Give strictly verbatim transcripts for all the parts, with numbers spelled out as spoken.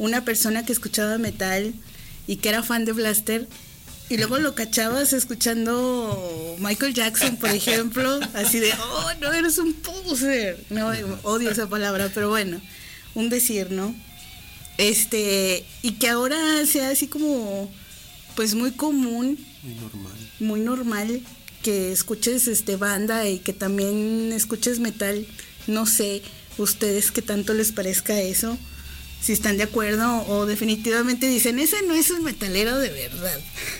una persona que escuchaba metal y que era fan de Blaster, y luego lo cachabas escuchando Michael Jackson, por ejemplo, así de, oh, no, eres un poser. No, odio esa palabra, pero bueno, un decir, ¿no? Este, y que ahora sea así como, pues muy común, muy normal, muy normal que escuches este banda y que también escuches metal. No sé, ustedes qué tanto les parezca eso, si están de acuerdo o definitivamente dicen, ese no es un metalero de verdad.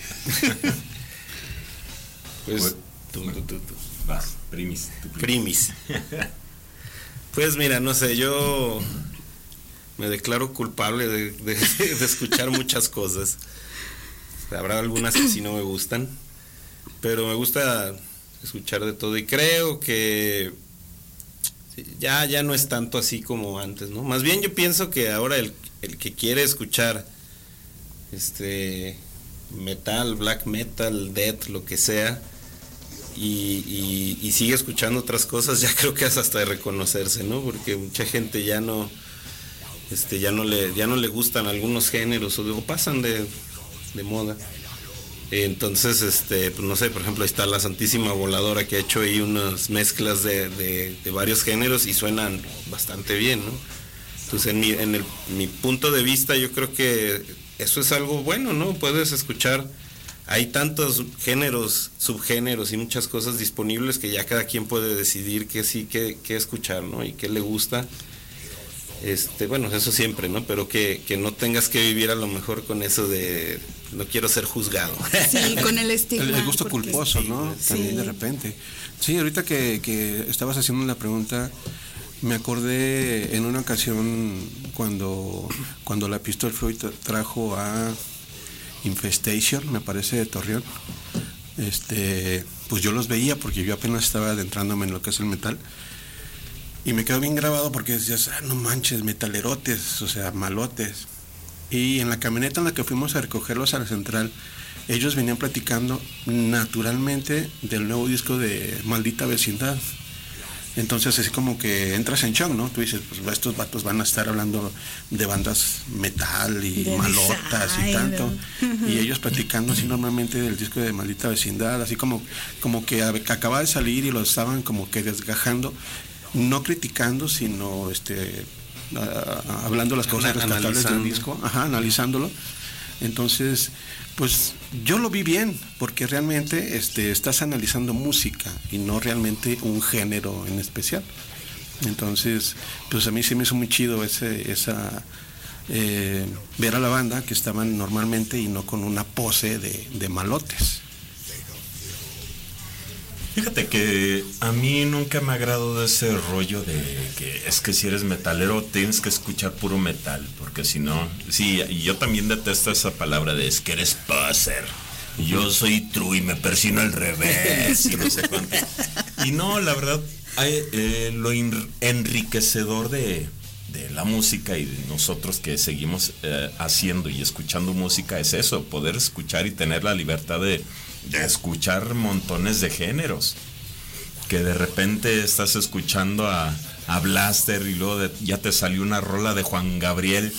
Pues tú, tú, tú, tú. Vas, primis. Primis. Pues mira, no sé, yo me declaro culpable de, de, de escuchar muchas cosas. Habrá algunas que sí no me gustan, pero me gusta escuchar de todo y creo que ya, ya no es tanto así como antes, ¿no? Más bien yo pienso que ahora el, el que quiere escuchar este metal, black metal, death, lo que sea, y, y, y sigue escuchando otras cosas, ya creo que es hasta de reconocerse, ¿no? Porque mucha gente ya no este ya no le ya no le gustan algunos géneros o, o pasan de, de moda. Entonces, este, pues no sé, por ejemplo, ahí está la Santísima Voladora, que ha hecho ahí unas mezclas de, de, de varios géneros y suenan bastante bien, ¿no? Entonces, en mi, en el, mi punto de vista, yo creo que eso es algo bueno, ¿no? Puedes escuchar, hay tantos géneros, subgéneros y muchas cosas disponibles que ya cada quien puede decidir qué sí, qué, qué escuchar, ¿no? Y qué le gusta. Este, bueno, eso siempre, ¿no? Pero que, que no tengas que vivir a lo mejor con eso de no quiero ser juzgado. Sí, con el estigma. El, el gusto porque, culposo, ¿no? Sí. También de repente. Sí, ahorita que, que estabas haciendo la pregunta, me acordé en una ocasión cuando, cuando la Pistol Floyd trajo a Infestation, me parece, de Torreón. Este, pues yo los veía porque yo apenas estaba adentrándome en lo que es el metal. Y me quedó bien grabado porque decías, ah, no manches, metalerotes, o sea, malotes. Y en la camioneta en la que fuimos a recogerlos a la central, ellos venían platicando naturalmente del nuevo disco de Maldita Vecindad. Entonces así como que entras en shock, ¿no? Tú dices, pues estos vatos van a estar hablando de bandas metal y de malotas design, y tanto. ¿no? Y ellos platicando así normalmente del disco de Maldita Vecindad, así como, como que acababa de salir y lo estaban como que desgajando. No criticando, sino este uh, hablando las cosas rescatables del disco, ajá, analizándolo. Entonces, pues yo lo vi bien, porque realmente este estás analizando música y no realmente un género en especial. Entonces, pues a mí se me hizo muy chido ese esa eh, ver a la banda que estaban normalmente y no con una pose de, de malotes. Fíjate que a mí nunca me ha agradado ese rollo de que es que si eres metalero tienes que escuchar puro metal, porque si no, sí, y yo también detesto esa palabra de es que eres poser, y yo soy true y me persino al revés, y no sé cuánto. Y no, la verdad, hay, eh, lo enriquecedor de, de la música y de nosotros que seguimos eh, haciendo y escuchando música es eso, poder escuchar y tener la libertad de de escuchar montones de géneros, que de repente estás escuchando a, a Blaster y luego de, ya te salió una rola de Juan Gabriel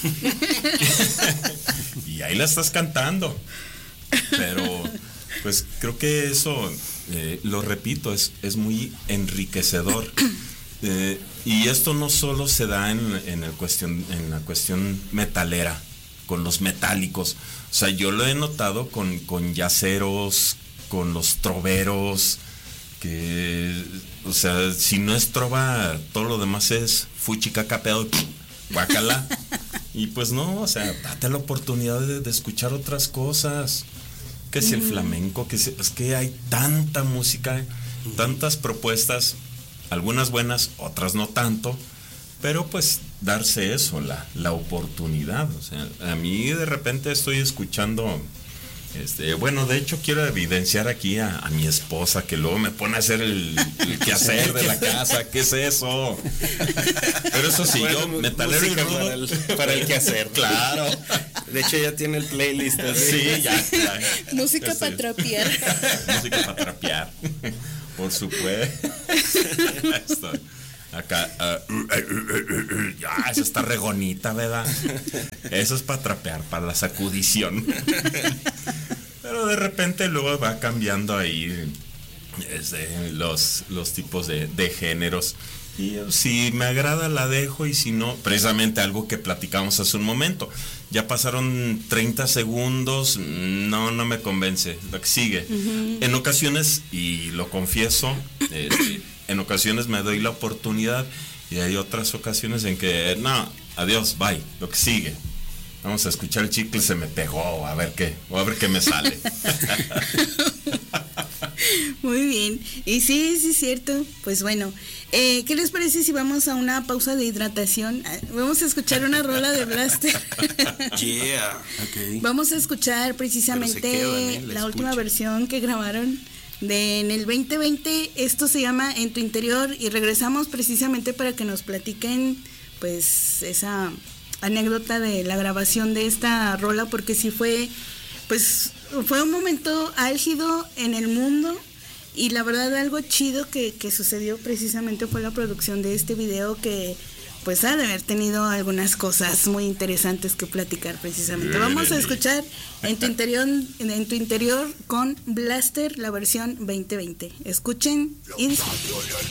y ahí la estás cantando, pero pues creo que eso, eh, lo repito, es, es muy enriquecedor. Eh, y esto no solo se da en, en, el cuestión, en la cuestión metalera, con los metálicos. O sea, yo lo he notado con, con yaceros, con los troveros, que, o sea, si no es trova, todo lo demás es fuchicaca, pedo, guacala. Y pues no, o sea, date la oportunidad de, de escuchar otras cosas. Que si el flamenco, que si, es que hay tanta música, tantas propuestas, algunas buenas, otras no tanto. Pero pues darse eso, la, la oportunidad. O sea, a mí de repente estoy escuchando, este, bueno, de hecho quiero evidenciar aquí a, a mi esposa que luego me pone a hacer el, el quehacer de la casa. ¿Qué es eso? Pero eso sí, bueno, yo metalero y rudo para el, para el quehacer. Claro. De hecho ya tiene el playlist así. Sí, ya. ya música para trapear. Música para trapear. Por supuesto. Acá, uh, uh, uh, uh, uh, ya, eso está regonita, ¿verdad? Eso es para trapear, para la sacudición. Pero de repente luego va cambiando ahí este, los, los tipos de, de géneros. Y si me agrada la dejo, y si no, precisamente algo que platicamos hace un momento. Ya pasaron treinta segundos, no, no me convence. Lo que sigue. Uh-huh. En ocasiones, y lo confieso, este, en ocasiones me doy la oportunidad, y hay otras ocasiones en que, no, adiós, bye, lo que sigue. Vamos a escuchar el chicle, se me pegó, a ver qué, o a ver qué me sale. Muy bien, y sí, sí es cierto. Pues bueno, eh, ¿qué les parece si vamos a una pausa de hidratación? Vamos a escuchar una rola de Blaster. Yeah. Okay. Vamos a escuchar precisamente quedan, ¿eh? la, la última versión que grabaron de en el veinte veinte. Esto se llama En tu interior, y regresamos precisamente para que nos platiquen pues esa anécdota de la grabación de esta rola, porque sí fue pues fue un momento álgido en el mundo, y la verdad algo chido que, que sucedió precisamente fue la producción de este video, que pues ha de haber tenido algunas cosas muy interesantes que platicar precisamente. Vamos a escuchar En tu interior, en tu interior con Blaster, la versión veinte veinte. Escuchen y disfruten.